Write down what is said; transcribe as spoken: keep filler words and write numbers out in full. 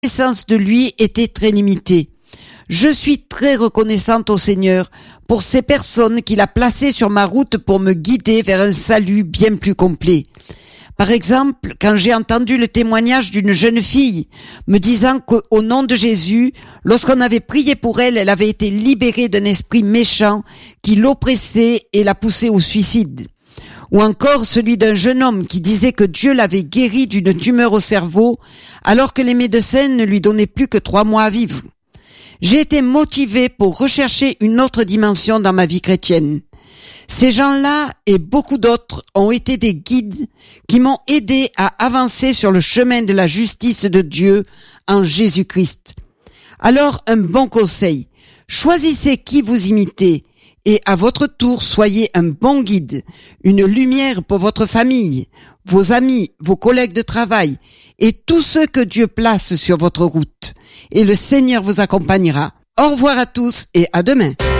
connaissance de lui était très limitée. Je suis très reconnaissante au Seigneur pour ces personnes qu'il a placées sur ma route pour me guider vers un salut bien plus complet. Par exemple, quand j'ai entendu le témoignage d'une jeune fille me disant qu'au nom de Jésus, lorsqu'on avait prié pour elle, elle avait été libérée d'un esprit méchant qui l'oppressait et la poussait au suicide. Ou encore celui d'un jeune homme qui disait que Dieu l'avait guéri d'une tumeur au cerveau alors que les médecins ne lui donnaient plus que trois mois à vivre. J'ai été motivée pour rechercher une autre dimension dans ma vie chrétienne. Ces gens-là et beaucoup d'autres ont été des guides qui m'ont aidé à avancer sur le chemin de la justice de Dieu en Jésus-Christ. Alors, un bon conseil, choisissez qui vous imitez et à votre tour, soyez un bon guide, une lumière pour votre famille, vos amis, vos collègues de travail et tous ceux que Dieu place sur votre route. Et le Seigneur vous accompagnera. Au revoir à tous et à demain.